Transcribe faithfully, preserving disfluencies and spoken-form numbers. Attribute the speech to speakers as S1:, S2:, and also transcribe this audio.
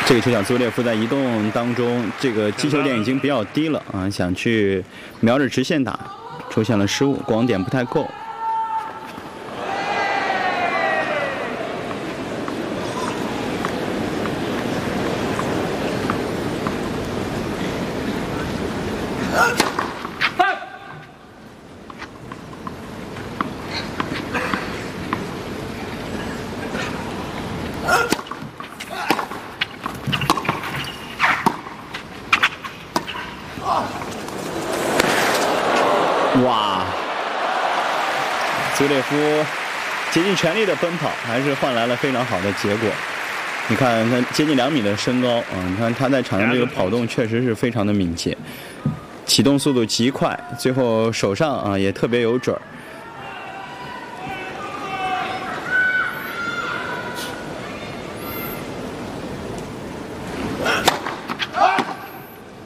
S1: 这个球小苏列夫在移动当中，这个击球点已经比较低了啊，想去瞄着直线打，出现了失误，光点不太够。哇，苏列夫竭尽全力的奔跑，还是换来了非常好的结果。你看他接近两米的身高，嗯，你看他在场上这个跑动确实是非常的敏捷，启动速度极快，最后手上啊也特别有准儿。